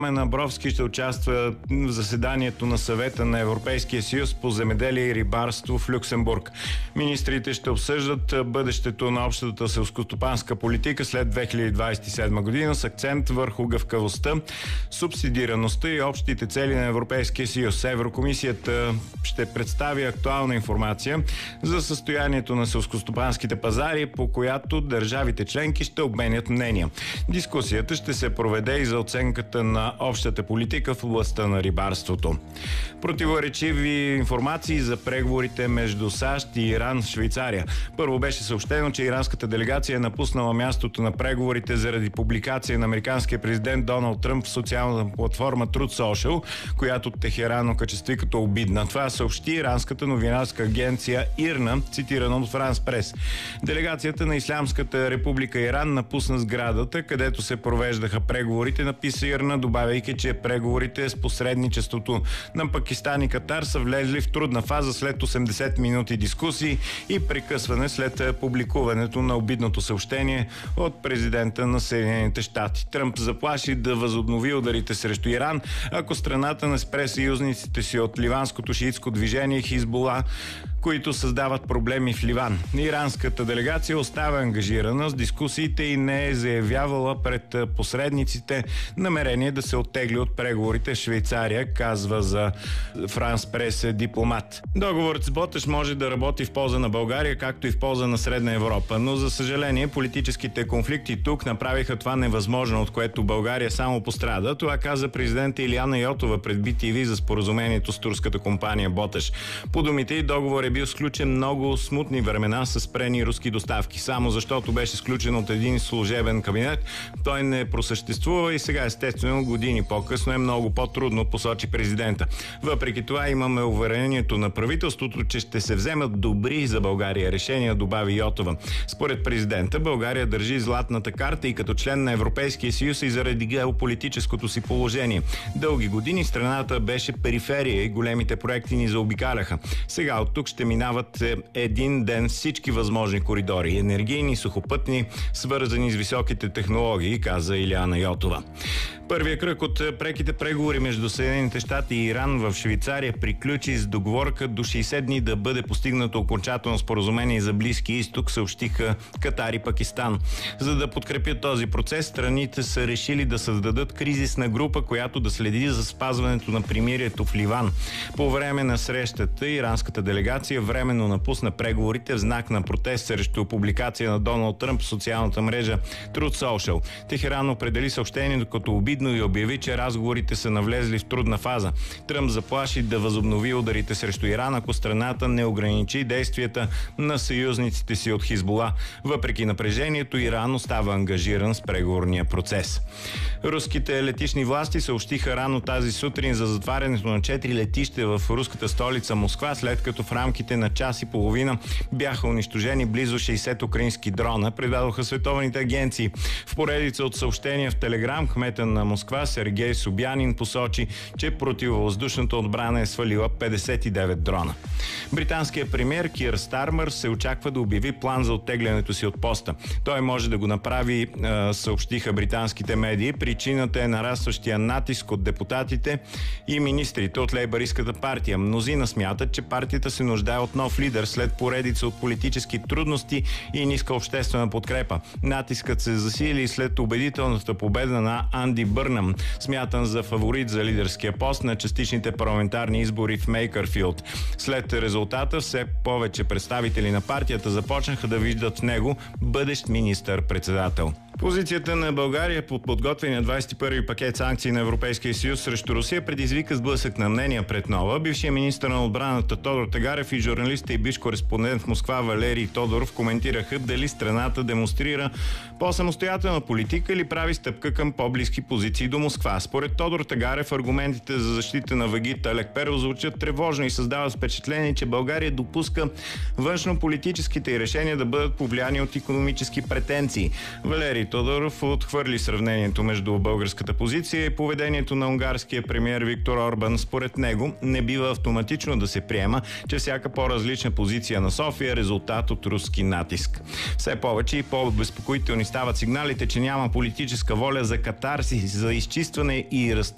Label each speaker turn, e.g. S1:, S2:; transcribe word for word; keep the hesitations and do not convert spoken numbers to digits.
S1: Абровски ще участва в заседанието на Съвета на Европейския съюз по земеделие и рибарство в Люксембург. Министрите ще обсъждат бъдещето на общата селскостопанска политика след две хиляди двадесет и седма година с акцент върху гъвкавостта, субсидираността и общите цели на Европейския съюз. Еврокомисията ще представи актуална информация за състоянието на селскостопанските пазари, по която държавите членки ще обменят мнения. Дискусията ще се проведе и за оценката на общата политика в областта на рибарството. Противоречиви информации за преговорите между САЩ и Иран в Швейцария. Първо беше съобщено, че иранската делегация е напуснала мястото на преговорите заради публикация на американския президент Доналд Тръмп в социалната платформа Truth Social, която Техеран окачестви като обидна. Това съобщи иранската новинарска агенция ИРНА, цитирана от Франс Прес. Делегацията на Ислямската република Иран напусна сградата, където се провеждаха преговорите, написа ИРНА, добавяйки, че преговорите с посредничеството на Пакистан и Катар са влезли в трудна фаза след осемдесет минути дискусии и прекъсване след публикуването на обидното съобщение от президента на Съединените щати. Тръмп заплаши да възобнови ударите срещу Иран, ако страната не спре съюзниците си от ливанското шиитско движение Хизбула, които създават проблеми в Ливан. Иранската делегация остава ангажирана с дискусиите и не е заявявала пред посредниците намерение да се оттегли от преговорите в Швейцария, казва за Франс Прес дипломат. Договорът с Боташ може да работи в полза на България, както и в полза на Средна Европа, но за съжаление политическите конфликти тук направиха това невъзможно, от което България само пострада. Това каза президента Илияна Йотова пред Би Ти Ви за споразумението с турската компания Боташ. По думите й, договор е бил сключен много смутни времена с спрени руски доставки. Само защото беше сключен от един служебен кабинет, той не просъществува и сега естествено години по-късно е много по-трудно, посочи президента. Въпреки това имаме уверението на правителството, че ще се вземат добри за България решения, добави Йотова. Според президента, България държи златната карта и като член на Европейския съюз и заради геополитическото си положение. Дълги години страната беше периферия и големите проекти ни заобикаляха. Сега от тук ще минават един ден всички възможни коридори, енергийни, сухопътни, свързани с високите технологии, каза Илияна Йотова. Първият кръг от преките преговори между Съединените щати и Иран в Швейцария приключи с договорка до шейсет дни да бъде постигнато окончателно споразумение за Близки изток, съобщиха Катар и Пакистан. За да подкрепят този процес, страните са решили да създадат кризисна група, която да следи за спазването на примирието в Ливан. По време на срещата иранската делегация временно напусна преговорите в знак на протест срещу публикация на Доналд Тръмп в социалната мрежа Truth Social. Техеран определи съобщението като обидно и обяви, че разговорите са навлезли в трудна фаза. Тръмп заплаши да възобнови ударите срещу Иран, ако страната не ограничи действията на съюзниците си от Хизбула. Въпреки напрежението, Иран остава ангажиран с преговорния процес. Руските летищни власти съобщиха рано тази сутрин за затварянето на четири летища в руската столица Москва, след като в рамките на час и половина бяха унищожени близо шейсет украински дрона, предадоха световните агенции. В поредица от съобщения в Телеграм, кмета на Москва Сергей Собянин посочи, че противовъздушната отбрана е свалила петдесет и девет дрона. Британският премиер Кир Стармър се очаква да обяви план за оттеглянето си от поста. Той може да го направи, съобщиха британските медии. Причината е нарастващия натиск от депутатите и министрите от лейбъристската партия. Мнозина смятат, че партията се нуждае от нов лидер след поредица от политически трудности и ниска обществена подкрепа. Натискът се засили след убедителната победа на Анди Бърнам, смятан за фаворит за лидерския пост на частичните парламентарни избори в Мейкърфилд. След резултата все повече представители на партията започнаха да виждат в него бъдещ министър-председател. Позицията на България по подготвения двадесет и първи пакет санкции на Европейския съюз срещу Русия предизвика сблъсък на мнения пред Нова. Бившият министър на отбраната Тодор Тагарев и журналистът и бивш кореспондент в Москва Валерий Тодоров коментираха дали страната демонстрира по-самостоятелна политика или прави стъпка към по-близки позиции до Москва. Според Тодор Тагарев аргументите за защита на вагита Алекперов звучат тревожно и създават впечатление, че България допуска външно-политическите решения да бъдат повлияни от икономически претенции. Валерий Тодоров отхвърли сравнението между българската позиция и поведението на унгарския премиер Виктор Орбан. Според него не бива автоматично да се приема, че всяка по-различна позиция на София е резултат от руски натиск. Все повече и по-безпокоителни стават сигналите, че няма политическа воля за катарсис, за изчистване и разтърсване